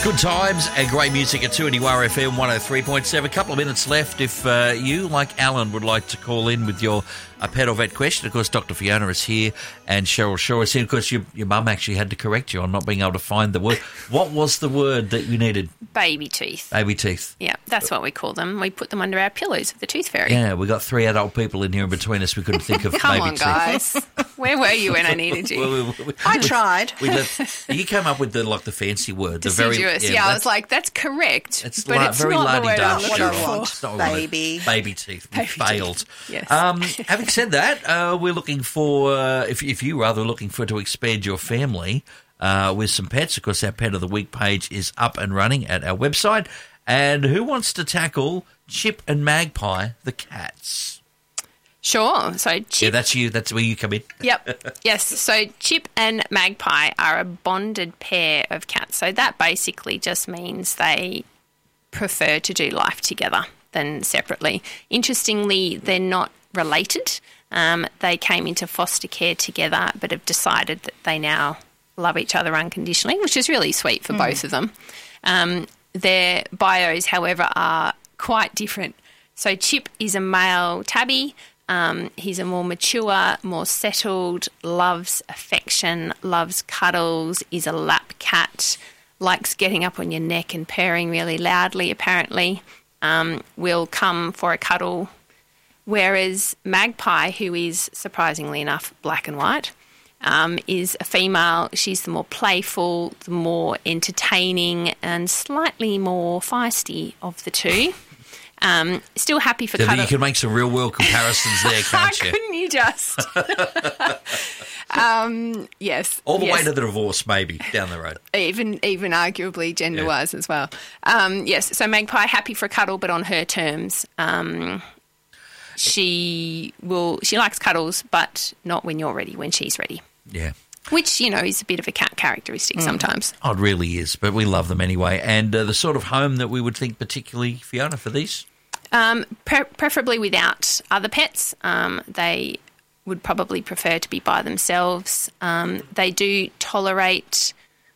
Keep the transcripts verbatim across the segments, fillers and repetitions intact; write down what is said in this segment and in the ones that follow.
Good times and great music at two N U R F M one oh three point seven. A couple of minutes left if uh, you, like Alan, would like to call in with your uh, pet or vet question. Of course, Doctor Fiona is here and Cheryl Shaw is here. Of course, your, your mum actually had to correct you on not being able to find the word. What was the word that you needed? Baby teeth. Baby teeth. Yeah, that's what we call them. We put them under our pillows of the tooth fairy. Yeah, we got three adult people in here and between us we couldn't think of Come baby on, teeth. guys. Where were you when I needed you? Well, we- we- I we- tried. we let- you came up with the like the fancy word. The Deciduous. very, yeah, I that's- was like, that's correct, It's but la- it's very not the word I'm la-di-da, looking Cheryl. Cheryl. for. It's not what I wanted. Baby. Baby teeth. We Baby failed. teeth. Yes. Um, having said that, uh, we're looking for, uh, if, if you rather looking for to expand your family uh, with some pets, of course, our Pet of the Week page is up and running at our website. And who wants to tackle Chip and Magpie, the cats? Sure. So Chip. Yeah, that's you. That's where you come in. Yep. Yes. So Chip and Magpie are a bonded pair of cats. So that basically just means they prefer to do life together than separately. Interestingly, they're not related. Um, they came into foster care together but have decided that they now love each other unconditionally, which is really sweet for mm. both of them. Um, their bios, however, are quite different. So Chip is a male tabby. Um, he's a more mature, more settled, loves affection, loves cuddles, is a lap cat, likes getting up on your neck and purring really loudly, apparently, um, will come for a cuddle. Whereas Magpie, who is surprisingly enough black and white, um, is a female. She's the more playful, the more entertaining and slightly more feisty of the two. Um, still happy for So cuddle. you can make some real world comparisons there, can't you? Couldn't you just? um, yes. All the yes. way to the divorce, maybe, down the road. Even even arguably gender-wise yeah. as well. Um, yes, so Magpie, happy for a cuddle, but on her terms. Um, she will. She likes cuddles, but not when you're ready, when she's ready. Yeah. Which, you know, is a bit of a cat characteristic mm. sometimes. Oh, it really is, but we love them anyway. And uh, the sort of home that we would think particularly, Fiona, for these? Um, pre- preferably without other pets. Um, they would probably prefer to be by themselves. Um, they do tolerate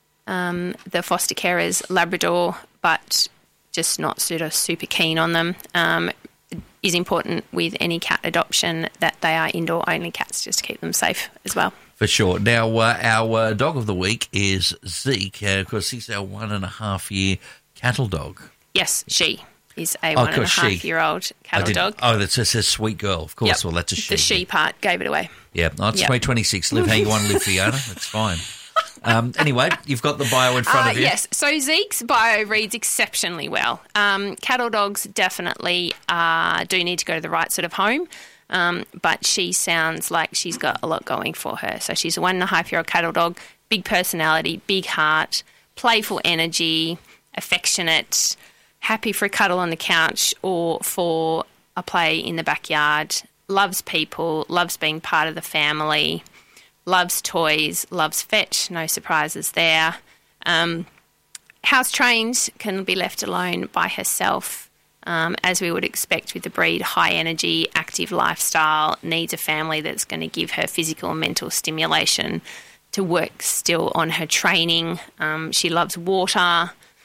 um, the foster carers Labrador, but just not sort of super keen on them. Um, it is important with any cat adoption that they are indoor-only cats, just to keep them safe as well. For sure. Now, uh, our uh, dog of the week is Zeke. Uh, of course, he's our one and a half year cattle dog. Yes, she is a oh, one and a half she. year old cattle dog. Oh, that says sweet girl. Of course. Yep. Well, that's a she. The she part gave it away. Yeah. Oh, it's yep. twenty twenty-six. Live how you want to live, Fiona. That's fine. Um, anyway, you've got the bio in front uh, of you. Yes. So Zeke's bio reads exceptionally well. Um, cattle dogs definitely uh, do need to go to the right sort of home. Um, but she sounds like she's got a lot going for her. So she's a one and a half year old cattle dog, big personality, big heart, playful energy, affectionate, happy for a cuddle on the couch or for a play in the backyard, loves people, loves being part of the family, loves toys, loves fetch, no surprises there. Um, house trained, can be left alone by herself. Um, as we would expect with the breed, high energy, active lifestyle, needs a family that's going to give her physical and mental stimulation to work still on her training. Um, she loves water.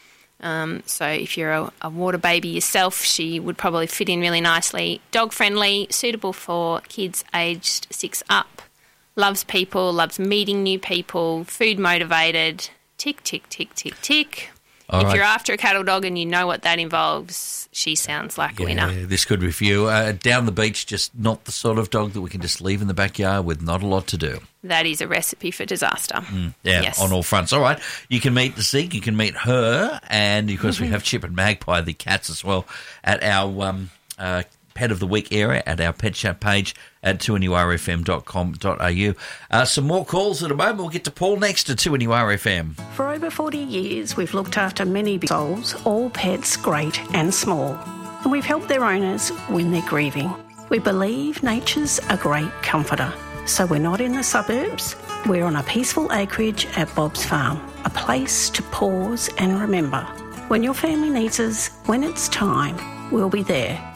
Um, so if you're a, a water baby yourself, she would probably fit in really nicely. Dog friendly, suitable for kids aged six up. Loves people, loves meeting new people, food motivated. Tick, tick, tick, tick, tick. All if right. you're after a cattle dog and you know what that involves, she sounds like a yeah, winner. This could be for you. Uh, down the beach, just not the sort of dog that we can just leave in the backyard with not a lot to do. That is a recipe for disaster. Mm, yeah, yes. on all fronts. All right, you can meet Zeke, you can meet her, and of course we have Chip and Magpie, the cats as well, at our um, uh, Pet of the Week area, at our Pet Chat page at two N U R F M dot com dot A U. Uh, some more calls at a moment. We'll get to Paul next to two N U R F M. For over forty years, we've looked after many big souls, all pets great and small. And we've helped their owners when they're grieving. We believe nature's a great comforter. So we're not in the suburbs. We're on a peaceful acreage at Bob's Farm, a place to pause and remember. When your family needs us, when it's time, we'll be there.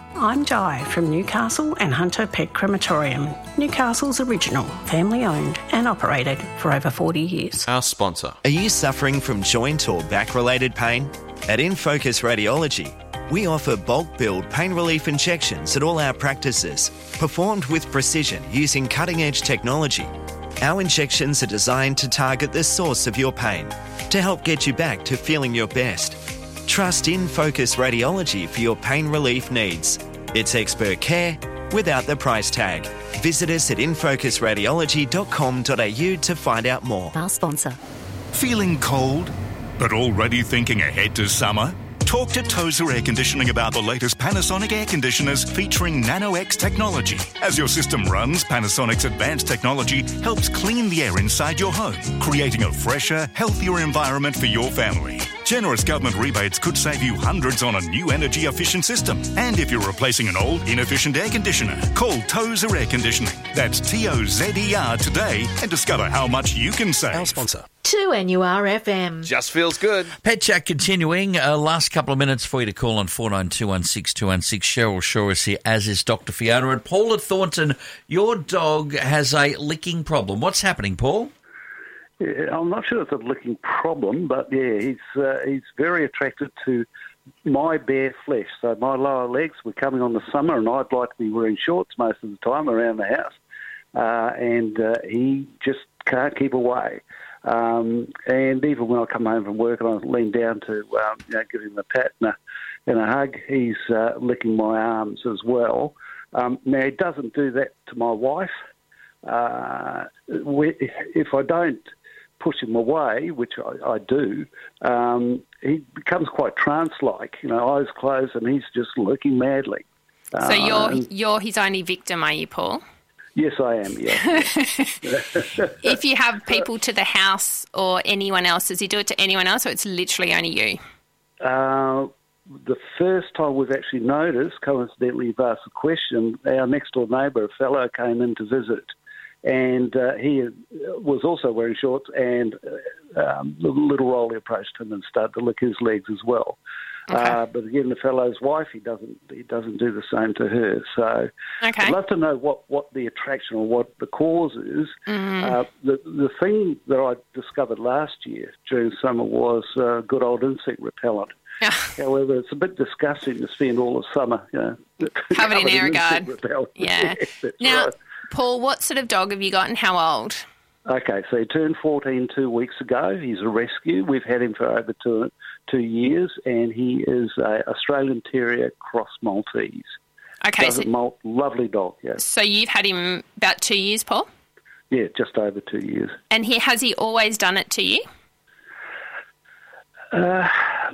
I'm Jai from Newcastle and Hunter Pet Crematorium, Newcastle's original, family-owned and operated for over forty years. Our sponsor. Are you suffering from joint or back-related pain? At InFocus Radiology, we offer bulk billed pain relief injections at all our practices, performed with precision using cutting-edge technology. Our injections are designed to target the source of your pain to help get you back to feeling your best. Trust InFocus Radiology for your pain relief needs. It's expert care without the price tag. Visit us at in focus radiology dot com dot a u to find out more. Our sponsor. Feeling cold, but already thinking ahead to summer? Talk to Tozer Air Conditioning about the latest Panasonic air conditioners featuring Nano-X technology. As your system runs, Panasonic's advanced technology helps clean the air inside your home, creating a fresher, healthier environment for your family. Generous government rebates could save you hundreds on a new energy-efficient system. And if you're replacing an old, inefficient air conditioner, call Tozer Air Conditioning. That's T O Z E R today and discover how much you can save. Our sponsor. two N U R F M. Just feels good. Pet Chat continuing. Uh, last couple of minutes for you to call on four nine two one six two one six. Cheryl Shaw is here, as is Doctor Fiona. And Paul at Thornton, your dog has a licking problem. What's happening, Paul? Yeah, I'm not sure it's a licking problem, but yeah, he's uh, he's very attracted to my bare flesh. So my lower legs, we're coming on the summer, and I'd like to be wearing shorts most of the time around the house, uh, and uh, he just can't keep away. Um, and even when I come home from work and I lean down to um, you know, give him a pat and a, and a hug, he's uh, licking my arms as well. Um, now, he doesn't do that to my wife. Uh, we, if I don't push him away, which I, I do, um, he becomes quite trance-like, you know, eyes closed, and he's just looking madly. So uh, you're and, you're his only victim, are you, Paul? Yes, I am, yeah. If you have people to the house or anyone else, does he do it to anyone else, or it's literally only you? Uh, the first time we've actually noticed, coincidentally, you've asked the question, our next-door neighbour, a fellow, came in to visit, and uh, he was also wearing shorts, and uh, um, the little Rolly approached him and started to lick his legs as well. Okay. Uh, but again, the fellow's wife, he doesn't he doesn't do the same to her. So okay. I'd love to know what, what the attraction or what the cause is. Mm. Uh, the the thing that I discovered last year during summer was uh, good old insect repellent. Yeah. However, it's a bit disgusting to spend all the summer, you know, covered in Airguard. Repellent. Yeah. Yes, now, right. Paul, what sort of dog have you got and how old? Okay, so he turned fourteen two weeks ago. He's a rescue. We've had him for over two, two years, and he is an Australian Terrier Cross Maltese. Okay, Doesn't so, molt, lovely dog, yeah. So you've had him about two years, Paul? Yeah, just over two years. And he has he always done it to you? Uh,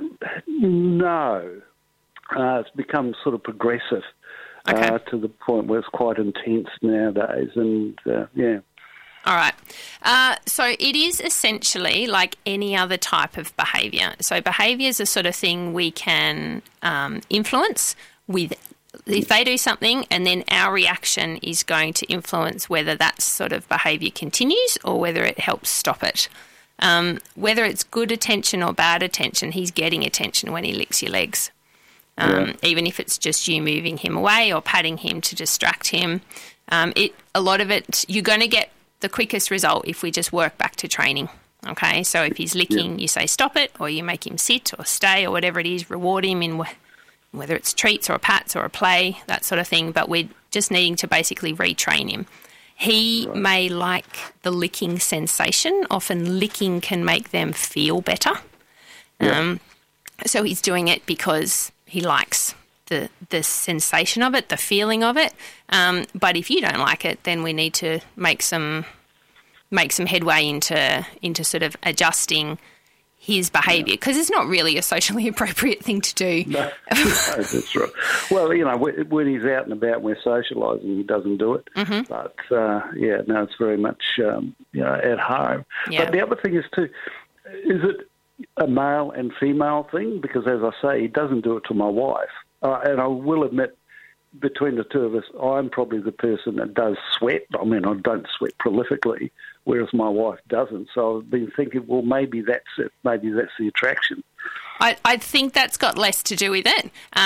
no. Uh, it's become sort of progressive okay. uh, to the point where it's quite intense nowadays, and uh, yeah. All right. Uh, so it is essentially like any other type of behaviour. So behaviour is a sort of thing we can um, influence with if they do something, and then our reaction is going to influence whether that sort of behaviour continues or whether it helps stop it. Um, whether it's good attention or bad attention, he's getting attention when he licks your legs. Um, yeah. Even if it's just you moving him away or patting him to distract him. Um, it a lot of it, you're going to get the quickest result if we just work back to training. Okay, so if he's licking, yeah. you say stop it, or you make him sit or stay or whatever it is, reward him in wh- whether it's treats or pats or a play, that sort of thing, but we're just needing to basically retrain him. He right. may like the licking sensation. Often licking can make them feel better. Yeah. Um, so he's doing it because he likes the the sensation of it, the feeling of it. Um, but if you don't like it, then we need to make some make some headway into into sort of adjusting his behaviour, because yeah. it's not really a socially appropriate thing to do. No, no, that's right. Well, you know, when he's out and about, we're socialising, he doesn't do it. Mm-hmm. But, uh, yeah, no, it's very much, um, you know, at home. Yeah. But the other thing is, too, is it a male and female thing? Because, as I say, he doesn't do it to my wife. Uh, and I will admit, between the two of us, I'm probably the person that does sweat. I mean, I don't sweat prolifically, whereas my wife doesn't. So I've been thinking, well, maybe that's it. Maybe that's the attraction. I, I think that's got less to do with it. Um,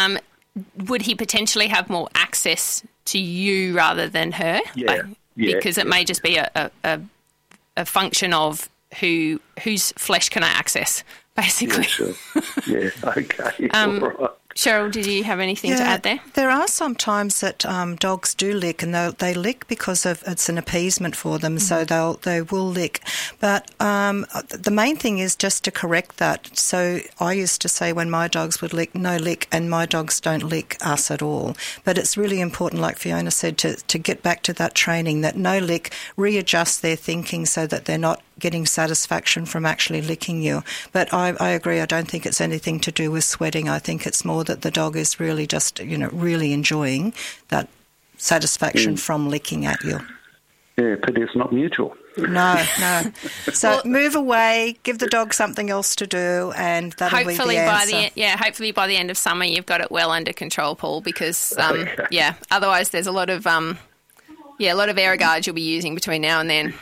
would he potentially have more access to you rather than her? Yeah, Like, yeah, because it yeah. may just be a, a, a, a function of who whose flesh can I access, basically. Yeah, sure. Yeah, okay. Um, all right. Cheryl, did you have anything to add there? There are some times that um, dogs do lick, and they they lick because of it's an appeasement for them, mm. so they'll they will lick. But um, the main thing is just to correct that. So I used to say when my dogs would lick, no lick, and my dogs don't lick us at all. But it's really important, like Fiona said, to to get back to that training, that no lick, readjust their thinking so that they're not getting satisfaction from actually licking you. But I, I agree, I don't think it's anything to do with sweating. I think it's more that the dog is really just, you know, really enjoying that satisfaction mm. from licking at you. Yeah, but it's not mutual. No, no. So well, move away, give the dog something else to do, and that'll hopefully be the by answer. the yeah, hopefully by the end of summer you've got it well under control, Paul, because um, Okay. yeah, otherwise there's a lot of um, yeah, a lot of air guards you'll be using between now and then.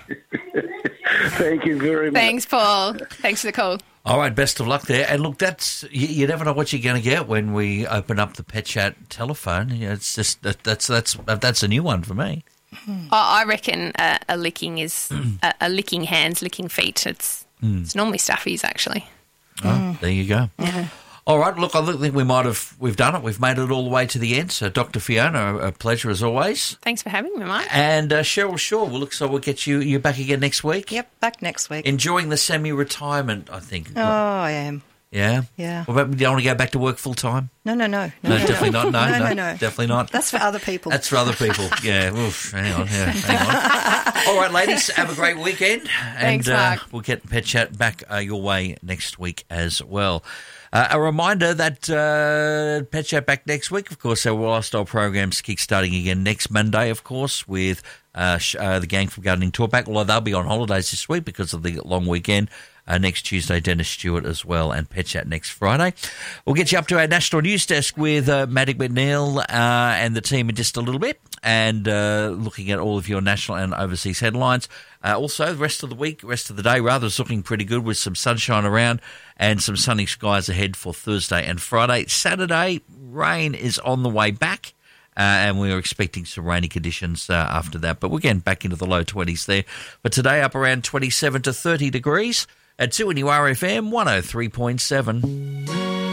Thank you very much. Thanks, Paul. Thanks for the call. All right, best of luck there. And look, that's you, you never know what you're going to get when we open up the Pet Chat telephone. You know, it's just that, that's that's that's a new one for me. Oh, I reckon a, a licking is a, a licking hands, licking feet. It's Mm. it's normally stuffies actually. Oh, there you go. All right, look, I think we might have we've done it. We've made it all the way to the end. So, Doctor Fiona, a pleasure as always. Thanks for having me, Mike. And uh, Cheryl Shaw, well, look, so we'll get you you back again next week. Yep, back next week. Enjoying the semi-retirement, I think. Oh, I am. Yeah? Yeah. What about, do you want to go back to work full-time? No, no, no. No, definitely not. No, no, no, no, no. definitely not. That's for other people. That's for other people. Yeah. Oof, hang on. Yeah, hang on. All right, ladies, have a great weekend. Thanks, and Mark. Uh, we'll get Pet Chat back uh, your way next week as well. Uh, a reminder that uh, Pet Chat back next week. Of course, our lifestyle program's kickstarting again next Monday, of course, with uh, sh- uh, the gang from Gardening Talkback, although they'll be on holidays this week because of the long weekend. Uh, next Tuesday, Dennis Stewart as well, and Pet Chat next Friday. We'll get you up to our national news desk with uh, Maddie McNeil uh, and the team in just a little bit, and uh, looking at all of your national and overseas headlines. Uh, also, the rest of the week, rest of the day, rather, is looking pretty good with some sunshine around and some sunny skies ahead for Thursday and Friday. Saturday, rain is on the way back. Uh, and we are expecting some rainy conditions uh, after that. But we're getting back into the low twenties there. But today up around twenty-seven to thirty degrees at two N U R F M one oh three point seven.